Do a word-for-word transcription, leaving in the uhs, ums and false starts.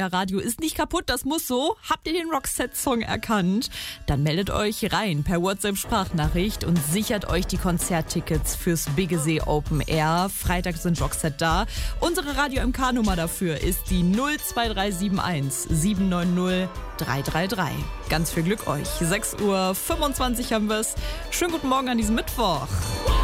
euer Radio ist nicht kaputt, das muss so. Habt ihr den Roxette-Song erkannt? Dann meldet euch rein per WhatsApp-Sprachnachricht und sichert euch die Konzerttickets fürs Biggesee Open Air. Freitag sind Roxette da. Unsere Radio-M K-Nummer dafür ist die null zwei drei sieben eins sieben neun null drei drei drei. Ganz viel Glück euch. sechs Uhr fünfundzwanzig haben wir's. Schönen guten Morgen an diesem Mittwoch.